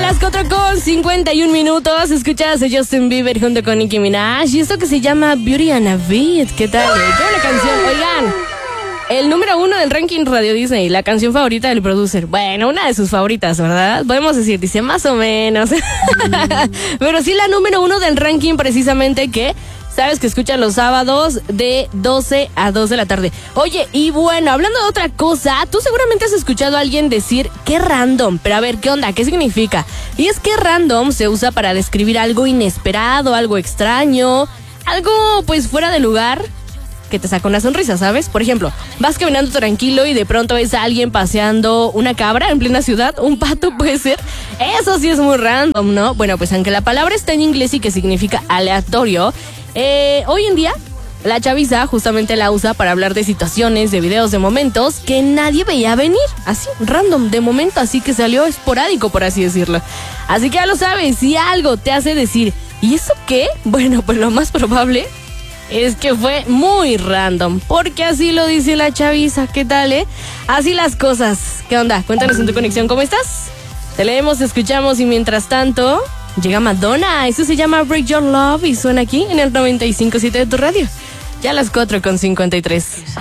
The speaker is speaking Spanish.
las 4:51. Escuchas a Justin Bieber junto con Nicki Minaj. Y esto que se llama Beauty and a Beat. ¿Qué tal? ¡Qué buena canción! Oigan, el número 1 del ranking Radio Disney, la canción favorita del producer. Bueno, una de sus favoritas, ¿verdad? Podemos decir, dice más o menos. Pero sí la número 1 del ranking, precisamente, que sabes que escuchan los sábados de 12 a 2 de la tarde. Oye, y bueno, hablando de otra cosa, tú seguramente has escuchado a alguien decir qué random. Pero a ver, ¿qué onda? ¿Qué significa? Y es que random se usa para describir algo inesperado, algo extraño, algo pues fuera de lugar, que te saca una sonrisa, ¿sabes? Por ejemplo, vas caminando tranquilo y de pronto ves a alguien paseando una cabra en plena ciudad, un pato puede ser. Eso sí es muy random, ¿no? Bueno, pues aunque la palabra está en inglés y que significa aleatorio, hoy en día la chaviza justamente la usa para hablar de situaciones, de videos, de momentos que nadie veía venir, así, random, de momento, así que salió esporádico, por así decirlo. Así que ya lo sabes, si algo te hace decir, ¿y eso qué? Bueno, pues lo más probable es que fue muy random, porque así lo dice la chaviza. ¿Qué tal, Así las cosas. ¿Qué onda? Cuéntanos en tu conexión, ¿cómo estás? Te leemos, te escuchamos y mientras tanto llega Madonna. Eso se llama Break Your Love y suena aquí en el 95.7 de tu radio. Ya a las 4:53.